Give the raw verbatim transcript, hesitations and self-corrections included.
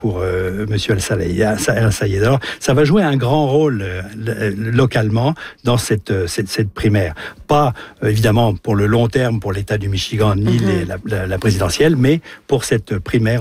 pour euh, Monsieur El-Sayed. Alors, ça va jouer un grand rôle euh, localement dans cette, cette, cette primaire. Pas, euh, évidemment, pour le long terme, pour l'État du Michigan, ni mm-hmm. les, la, la, la présidentielle, mais pour cette primaire